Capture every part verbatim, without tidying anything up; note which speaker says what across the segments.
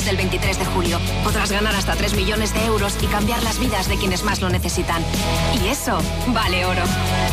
Speaker 1: desde el veintitrés de julio. Podrás ganar hasta tres millones de euros y cambiar las vidas de quienes más lo necesitan. Y eso vale oro.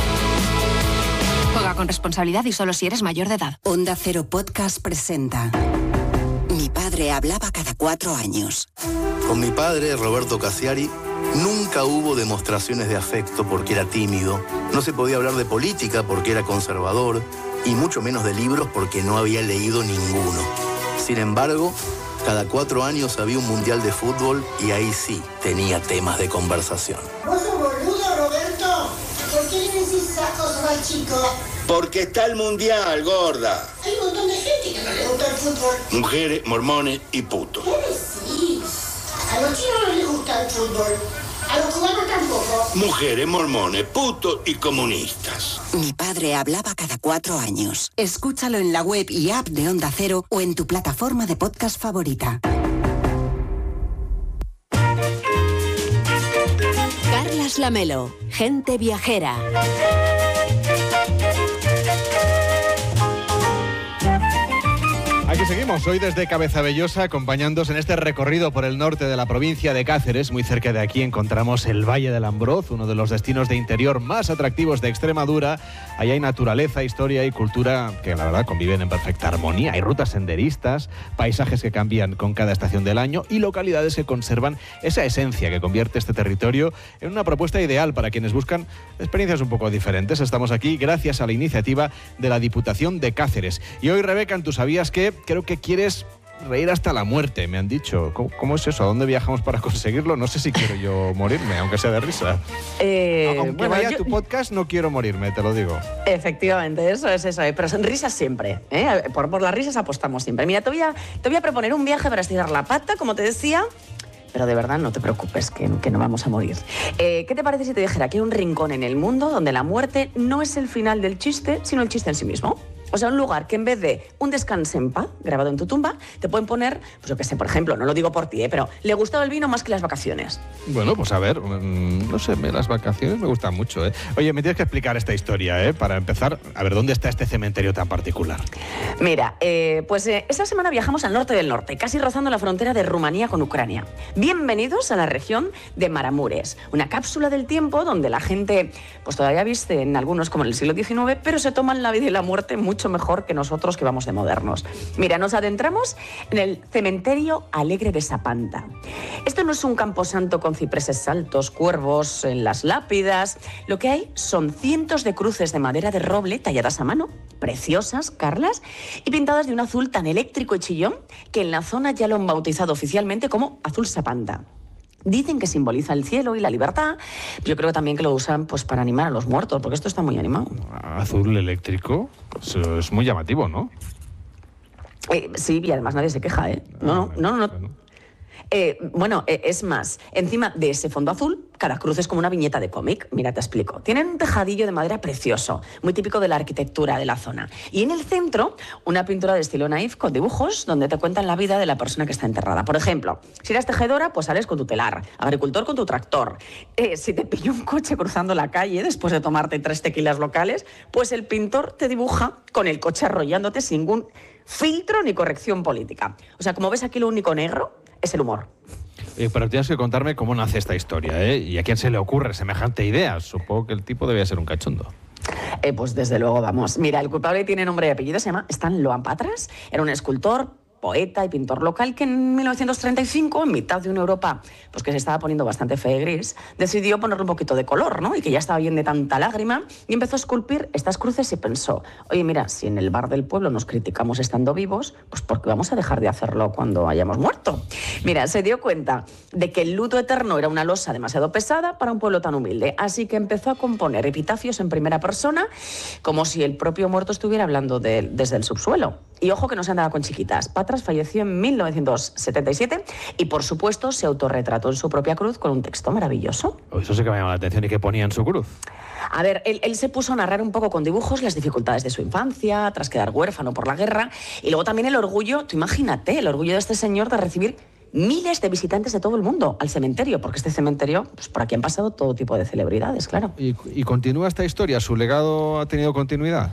Speaker 1: Juega con responsabilidad y solo si eres mayor de edad.
Speaker 2: Onda Cero Podcast presenta Mi padre hablaba cada cuatro años.
Speaker 3: Con mi padre, Roberto Cassiari, nunca hubo demostraciones de afecto porque era tímido, no se podía hablar de política porque era conservador y mucho menos de libros porque no había leído ninguno. Sin embargo, cada cuatro años había un mundial de fútbol y ahí sí tenía temas de conversación.
Speaker 4: ¿Vos sos boludo, Roberto? ¿Por qué le decís esas cosas al chico?
Speaker 5: Porque está el mundial, gorda.
Speaker 4: Hay un montón de gente que no le gusta el fútbol.
Speaker 5: Mujeres, mormones y putos.
Speaker 4: ¿Qué decís? A los chinos no les gusta el fútbol. A los cubanos tampoco.
Speaker 5: Mujeres, mormones, putos y comunistas.
Speaker 2: Mi padre hablaba cada cuatro años. Escúchalo en la web y app de Onda Cero o en tu plataforma de podcast favorita.
Speaker 6: Carlas Lamelo, Gente Viajera.
Speaker 7: Aquí seguimos, hoy desde Cabezabellosa, acompañándoos en este recorrido por el norte de la provincia de Cáceres. Muy cerca de aquí encontramos el Valle del Ambroz, uno de los destinos de interior más atractivos de Extremadura. Ahí hay naturaleza, historia y cultura que la verdad conviven en perfecta armonía. Hay rutas senderistas, paisajes que cambian con cada estación del año y localidades que conservan esa esencia que convierte este territorio en una propuesta ideal para quienes buscan experiencias un poco diferentes. Estamos aquí gracias a la iniciativa de la Diputación de Cáceres. Y hoy, Rebeca, ¿tú sabías que creo que quieres reír hasta la muerte? Me han dicho. ¿Cómo, cómo es eso? ¿A dónde viajamos para conseguirlo? No sé si quiero yo morirme, aunque sea de risa.
Speaker 8: Eh,
Speaker 7: Aunque
Speaker 8: bueno,
Speaker 7: vaya
Speaker 8: yo...
Speaker 7: tu podcast, no quiero morirme, te lo digo.
Speaker 8: Efectivamente, eso es eso. Pero son risas siempre, ¿eh? Por, por las risas apostamos siempre. Mira, te voy, a, te voy a proponer un viaje para estirar la pata, como te decía. Pero de verdad no te preocupes, que, que no vamos a morir. Eh, ¿Qué te parece si te dijera que hay un rincón en el mundo donde la muerte no es el final del chiste, sino el chiste en sí mismo? O sea, un lugar que en vez de un descanse en paz, grabado en tu tumba, te pueden poner, pues yo qué sé, por ejemplo, no lo digo por ti, ¿eh? Pero le gustaba el vino más que las vacaciones.
Speaker 7: Bueno, pues a ver, no sé, las vacaciones me gustan mucho, ¿eh? Oye, me tienes que explicar esta historia, ¿eh? Para empezar, a ver, ¿dónde está este cementerio tan particular?
Speaker 8: Mira, eh, pues eh, esta semana viajamos al norte del norte, casi rozando la frontera de Rumanía con Ucrania. Bienvenidos a la región de Maramures, una cápsula del tiempo donde la gente, pues todavía viste en algunos como en el siglo diecinueve, pero se toman la vida y la muerte mucho mejor que nosotros que vamos de modernos. Mira, nos adentramos en el cementerio Alegre de Sapanta. Esto no es un camposanto con cipreses saltos, cuervos en las lápidas. Lo que hay son cientos de cruces de madera de roble talladas a mano, preciosas, Carlas, y pintadas de un azul tan eléctrico y chillón que en la zona ya lo han bautizado oficialmente como Azul Sapanta. Dicen que simboliza el cielo y la libertad. Yo creo también que lo usan pues para animar a los muertos, porque esto está muy animado.
Speaker 7: Azul eléctrico, eso es muy llamativo, ¿no?
Speaker 8: Eh, sí, y además nadie se queja, ¿eh? No, no, no, no. no. Eh, bueno, eh, es más, encima de ese fondo azul, cada cruz es como una viñeta de cómic. Mira, te explico. Tienen un tejadillo de madera precioso, muy típico de la arquitectura de la zona. Y en el centro, una pintura de estilo naif con dibujos donde te cuentan la vida de la persona que está enterrada. Por ejemplo, si eres tejedora, pues sales con tu telar, agricultor con tu tractor. Eh, si te pilló un coche cruzando la calle después de tomarte tres tequilas locales, pues el pintor te dibuja con el coche arrollándote sin ningún filtro ni corrección política. O sea, como ves aquí, lo único negro es el humor.
Speaker 7: Eh, pero tienes que contarme cómo nace esta historia, ¿eh? ¿Y a quién se le ocurre semejante idea? Supongo que el tipo debía ser un cachondo.
Speaker 8: Eh, pues desde luego, vamos. Mira, el culpable tiene nombre y apellido, se llama Stan Loan Patras. Era un escultor, poeta y pintor local que en mil novecientos treinta y cinco, en mitad de una Europa pues que se estaba poniendo bastante fea y gris, decidió ponerle un poquito de color, ¿no? Y que ya estaba bien de tanta lágrima, y empezó a esculpir estas cruces y pensó, oye, mira, si en el bar del pueblo nos criticamos estando vivos, pues ¿por qué vamos a dejar de hacerlo cuando hayamos muerto? Mira, se dio cuenta de que el luto eterno era una losa demasiado pesada para un pueblo tan humilde, así que empezó a componer epitafios en primera persona, como si el propio muerto estuviera hablando de él desde el subsuelo. Y ojo que no se andaba con chiquitas. Patras falleció en mil novecientos setenta y siete y, por supuesto, se autorretrató en su propia cruz con un texto maravilloso.
Speaker 7: Oh, eso sí que me llama la atención. ¿Y qué ponía en su cruz?
Speaker 8: A ver, él, él se puso a narrar un poco con dibujos las dificultades de su infancia, tras quedar huérfano por la guerra, y luego también el orgullo, tú imagínate, el orgullo de este señor de recibir miles de visitantes de todo el mundo al cementerio, porque este cementerio, pues por aquí han pasado todo tipo de celebridades, claro.
Speaker 7: ¿Y, y continúa esta historia? ¿Su legado ha tenido continuidad?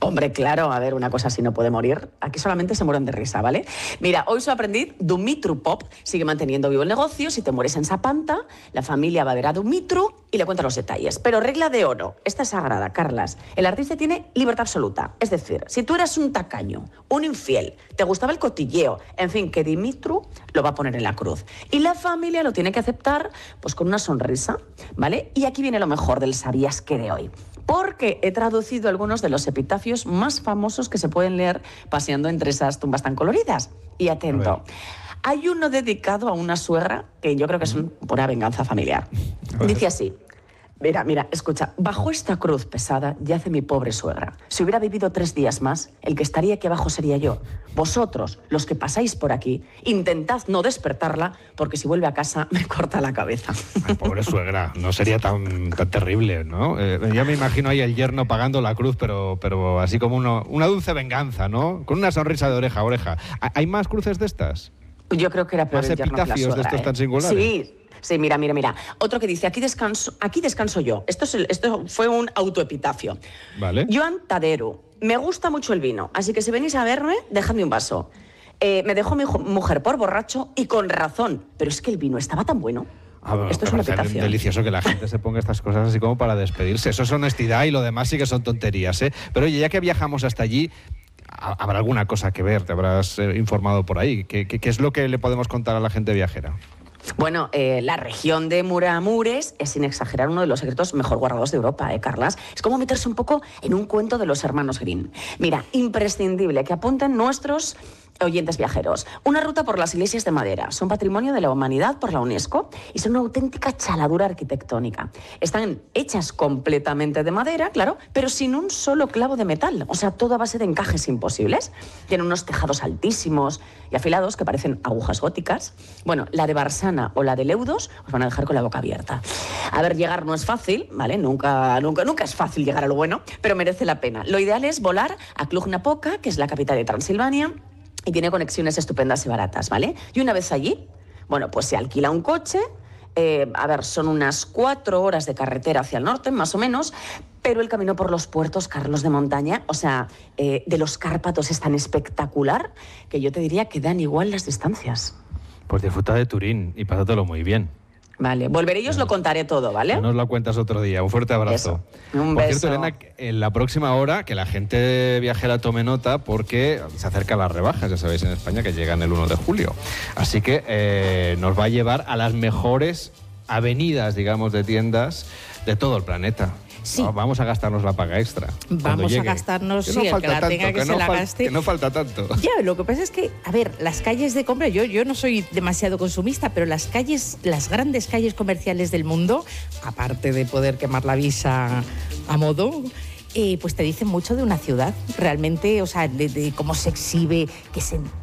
Speaker 8: Hombre, claro, a ver, una cosa así no puede morir. Aquí solamente se mueren de risa, ¿vale? Mira, hoy soy aprendiz, Dumitru Pop sigue manteniendo vivo el negocio. Si te mueres en Sapanta, la familia va a ver a Dumitru y le cuenta los detalles. Pero regla de oro, esta es sagrada, Carlas. El artista tiene libertad absoluta. Es decir, si tú eras un tacaño, un infiel, te gustaba el cotilleo, en fin, que Dumitru lo va a poner en la cruz. Y la familia lo tiene que aceptar, pues con una sonrisa, ¿vale? Y aquí viene lo mejor del ¿sabías qué de hoy? Porque he traducido algunos de los epitafios más famosos que se pueden leer paseando entre esas tumbas tan coloridas. Y atento, hay uno dedicado a una suegra que yo creo que es una pura venganza familiar. Dice así: mira, mira, escucha, bajo esta cruz pesada yace mi pobre suegra. Si hubiera vivido tres días más, el que estaría aquí abajo sería yo. Vosotros, los que pasáis por aquí, intentad no despertarla, porque si vuelve a casa me corta la cabeza.
Speaker 7: Ay, pobre suegra, no sería tan, tan terrible, ¿no? Eh, ya me imagino ahí el yerno pagando la cruz, pero, pero así como uno, una dulce venganza, ¿no? Con una sonrisa de oreja a oreja. ¿Hay más cruces de estas?
Speaker 8: Yo creo que era peor el yerno que la suegra. ¿Más epitafios
Speaker 7: de estos
Speaker 8: ¿eh?
Speaker 7: tan singulares?
Speaker 8: Sí. Sí, mira, mira, mira. Otro que dice, aquí descanso, aquí descanso yo. Esto, es el, esto fue un autoepitafio.
Speaker 7: Vale.
Speaker 8: Joan Taderu, me gusta mucho el vino, así que si venís a verme, dejadme un vaso. Eh, me dejó mi mujer por borracho y con razón, pero es que el vino estaba tan bueno.
Speaker 7: Ah, bueno,
Speaker 8: esto es una epitafio.
Speaker 7: Delicioso que la gente se ponga estas cosas así como para despedirse. Eso es honestidad y lo demás sí que son tonterías, ¿eh? Pero oye, ya que viajamos hasta allí, habrá alguna cosa que ver, te habrás eh, informado por ahí. ¿Qué, qué, ¿Qué es lo que le podemos contar a la gente viajera?
Speaker 8: Bueno, eh, la región de Muramures es, sin exagerar, uno de los secretos mejor guardados de Europa, ¿eh, Carlas? Es como meterse un poco en un cuento de los hermanos Grimm. Mira, imprescindible que apunten nuestros oyentes viajeros. Una ruta por las iglesias de madera. Son patrimonio de la humanidad por la UNESCO y son una auténtica chaladura arquitectónica. Están hechas completamente de madera, claro, pero sin un solo clavo de metal. O sea, todo a base de encajes imposibles. Tienen unos tejados altísimos y afilados que parecen agujas góticas. Bueno, la de Barsana o la de Leudos os van a dejar con la boca abierta. A ver, llegar no es fácil, ¿vale? Nunca, nunca, nunca es fácil llegar a lo bueno, pero merece la pena. Lo ideal es volar a Cluj-Napoca, que es la capital de Transilvania, y tiene conexiones estupendas y baratas, ¿vale? Y una vez allí, bueno, pues se alquila un coche, eh, a ver, son unas cuatro horas de carretera hacia el norte, más o menos, pero el camino por los puertos, Carlos, de montaña, o sea, eh, de los Cárpatos es tan espectacular que yo te diría que dan igual las distancias.
Speaker 7: Pues disfruta de Turín y pásatelo muy bien.
Speaker 8: Vale, volveré y os lo contaré todo, ¿vale?
Speaker 7: Ya nos lo cuentas otro día. Un fuerte abrazo.
Speaker 8: Eso. Un
Speaker 7: Por
Speaker 8: beso.
Speaker 7: cierto, Elena, en la próxima hora, que la gente viajera tome nota porque se acercan las rebajas, ya sabéis, en España, que llegan el primero de julio. Así que eh, nos va a llevar a las mejores avenidas, digamos, de tiendas de todo el planeta.
Speaker 9: Sí.
Speaker 7: No, vamos a gastarnos la paga extra.
Speaker 9: Vamos a gastarnos,
Speaker 7: que
Speaker 9: sí,
Speaker 7: no
Speaker 9: el
Speaker 7: falta
Speaker 9: que la
Speaker 7: tanto,
Speaker 9: tenga que,
Speaker 7: que
Speaker 9: se
Speaker 7: no
Speaker 9: la
Speaker 7: fal-
Speaker 9: gaste.
Speaker 7: Que no falta tanto.
Speaker 9: Ya, lo que pasa es que, a ver, las calles de compra, yo, yo no soy demasiado consumista, pero las calles, las grandes calles comerciales del mundo, aparte de poder quemar la visa a modo, eh, pues te dicen mucho de una ciudad. Realmente, o sea, de, de cómo se exhibe, que se